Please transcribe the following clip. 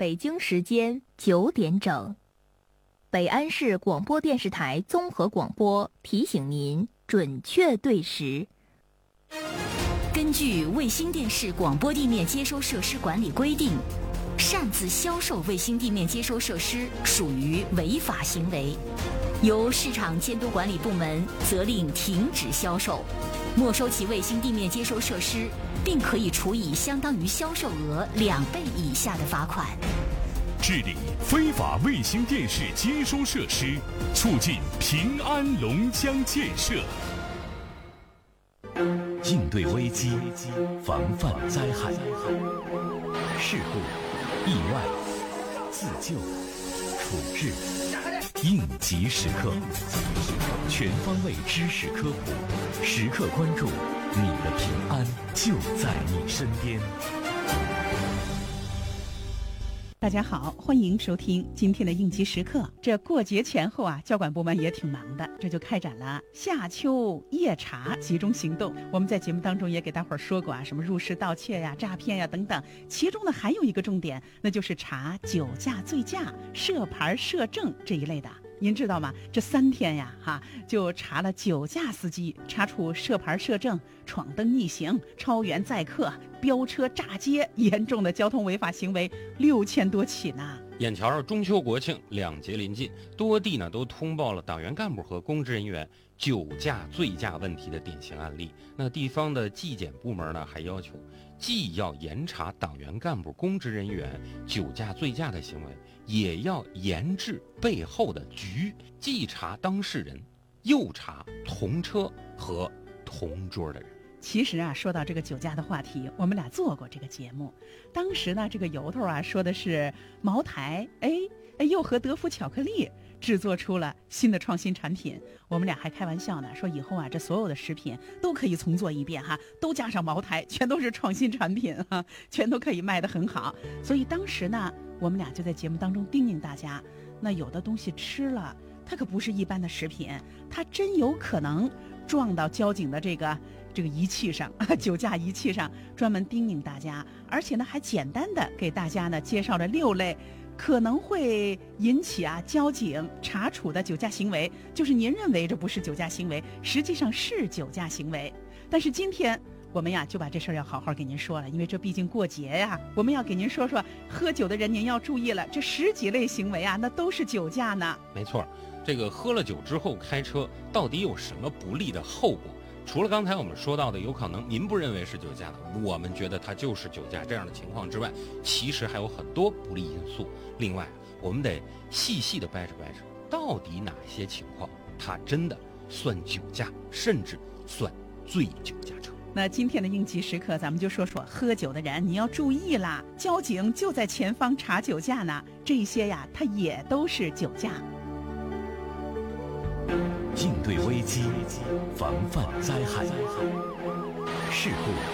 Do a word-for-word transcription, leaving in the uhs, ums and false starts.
北京时间九点整，北安市广播电视台综合广播提醒您准确对时。 根据卫星电视广播地面接收设施管理规定，擅自销售卫星地面接收设施属于违法行为，由市场监督管理部门责令停止销售，没收其卫星地面接收设施，并可以处以相当于销售额两倍以下的罚款。 治理非法卫星电视接收设施，促进平安龙江建设。 应对危机，防范灾害，事故、意外、自救、处置，应急时刻，全方位知识科普，时刻关注，你的平安就在你身边。 大家好，欢迎收听今天的应急时刻。这过节前后啊，交管部门也挺忙的，这就开展了夏秋夜查集中行动。我们在节目当中也给大伙儿说过啊，什么入室盗窃呀、诈骗呀等等。其中呢还有一个重点，那就是查酒驾、醉驾、涉牌涉证这一类的。您知道吗？这三天呀，哈，就查了酒驾司机，查处涉牌涉证、闯灯逆行、超员载客、飙车炸街，严重的交通违法行为六千多起呢。 眼瞧着中秋国庆两节临近，多地呢都通报了党员干部和公职人员酒驾、醉驾问题的典型案例。那地方的纪检部门呢，还要求既要严查党员干部、公职人员酒驾、醉驾的行为，也要严治背后的局，既查当事人，又查同车和同桌的人。 其实啊，说到这个酒驾的话题，我们俩做过这个节目。当时呢，这个由头啊说的是茅台，哎哎，又和德芙巧克力制作出了新的创新产品。我们俩还开玩笑呢，说以后啊，这所有的食品都可以重做一遍哈，都加上茅台，全都是创新产品哈，全都可以卖得很好。所以当时呢，我们俩就在节目当中叮咛大家，那有的东西吃了，它可不是一般的食品，它真有可能撞到交警的这个这个仪器上，酒驾仪器上，专门叮咛大家，而且呢还简单的给大家呢介绍了六类可能会引起啊交警查处的酒驾行为，就是您认为这不是酒驾行为，实际上是酒驾行为。但是今天我们呀就把这事儿要好好给您说了，因为这毕竟过节呀，我们要给您说说喝酒的人您要注意了，这十几类行为啊那都是酒驾呢。 没错，这个喝了酒之后开车到底有什么不利的后果？除了刚才我们说到的有可能您不认为是酒驾的，我们觉得它就是酒驾这样的情况之外，其实还有很多不利因素。另外我们得细细的掰扯掰扯，到底哪些情况它真的算酒驾，甚至算醉酒驾车。 那今天的应急时刻，咱们就说说喝酒的人你要注意啦，交警就在前方查酒驾呢，这些呀它也都是酒驾。 应对危机，防范灾害，事故